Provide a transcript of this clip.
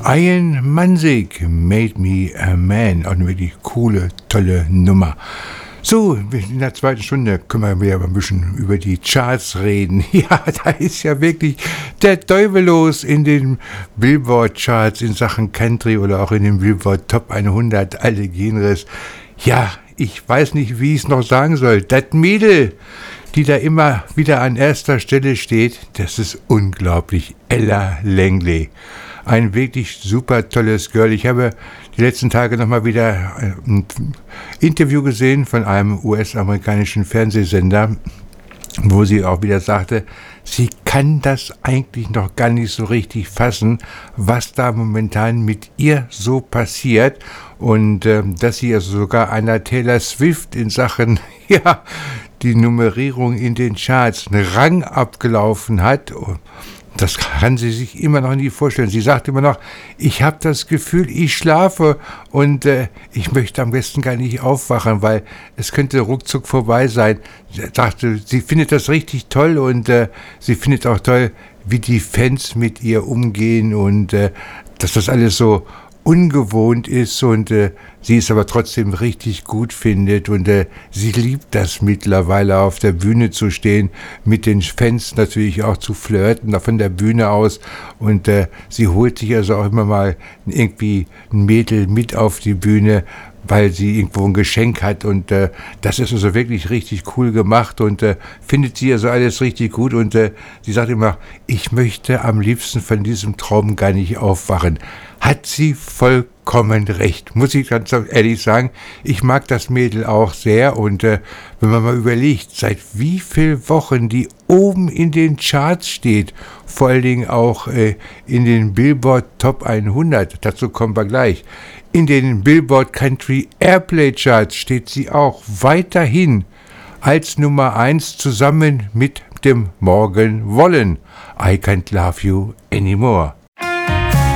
Ian Mansik, Made Me a Man. Auch eine wirklich coole, tolle Nummer. So, in der zweiten Stunde können wir wieder ein bisschen über die Charts reden. Ja, da ist ja wirklich der Teufel los in den Billboard-Charts in Sachen Country oder auch in den Billboard Top 100, alle Genres. Ja, ich weiß nicht, wie ich es noch sagen soll. Das Mädel, die da immer wieder an erster Stelle steht, das ist unglaublich. Ella Langley. Ein wirklich super tolles Girl. Ich habe die letzten Tage nochmal wieder ein Interview gesehen von einem US-amerikanischen Fernsehsender, wo sie auch wieder sagte, sie kann das eigentlich noch gar nicht so richtig fassen, was da momentan mit ihr so passiert und dass sie also sogar einer Taylor Swift in Sachen, ja, die Nummerierung in den Charts einen Rang abgelaufen hat. Das kann sie sich immer noch nie vorstellen. Sie sagt immer noch, ich habe das Gefühl, ich schlafe und ich möchte am besten gar nicht aufwachen, weil es könnte ruckzuck vorbei sein. Sie sagte, sie findet das richtig toll und sie findet auch toll, wie die Fans mit ihr umgehen und dass das alles so ungewohnt ist und sie es aber trotzdem richtig gut findet und sie liebt das mittlerweile auf der Bühne zu stehen, mit den Fans natürlich auch zu flirten, von der Bühne aus und sie holt sich also auch immer mal irgendwie ein Mädel mit auf die Bühne, weil sie irgendwo ein Geschenk hat und das ist also wirklich richtig cool gemacht und findet sie also alles richtig gut und sie sagt immer, ich möchte am liebsten von diesem Traum gar nicht aufwachen. Hat sie vollkommen recht, muss ich ganz ehrlich sagen. Ich mag das Mädel auch sehr und wenn man mal überlegt, seit wie vielen Wochen die oben in den Charts steht, vor allen Dingen auch in den Billboard Top 100, dazu kommen wir gleich. In den Billboard Country Airplay Charts steht sie auch weiterhin als Nummer 1 zusammen mit dem Morgan Wallen. I Can't Love You Anymore.